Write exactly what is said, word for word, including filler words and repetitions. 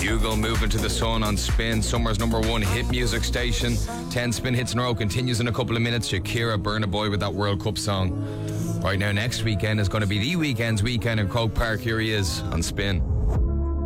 Bugle moving to the sun on Spin, summer's number one hit music station. Ten Spin hits in a row continues in a couple of minutes. Shakira, Burna Boy with that World Cup song. Right now, next weekend is going to be the Weekend's weekend in Croke Park. Here he is on Spin.